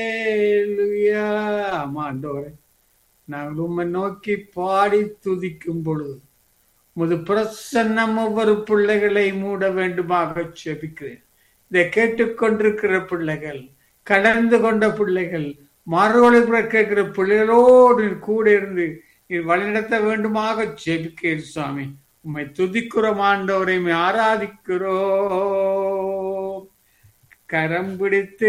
அல்லேலூயா. ஆமா ஆண்டவரே, நாங்கள் உம்மை நோக்கி பாடி துதிக்கும் பொழுது உமது பிரசன்னம் ஒவ்வொரு பிள்ளைகளை மூட வேண்டுமாக ஜெபிக்கிறேன். இதை கேட்டுக்கொண்டிருக்கிற பிள்ளைகள், கடந்து கொண்ட பிள்ளைகள், மறுவழிப்புற கேட்கிற பிள்ளைகளோடு நீர் கூட இருந்து நீர் வழிநடத்த வேண்டுமாக ஜெபிக்கிறேன் சுவாமி. உம்மை துதிக்கிறோம் ஆண்டவரை, உம்மை ஆராதிக்கிறோம். கரம் பிடித்து